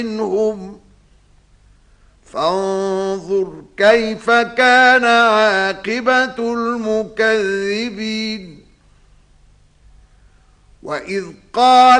منهم فانظر كيف كان عاقبة المكذبين. وإذ قال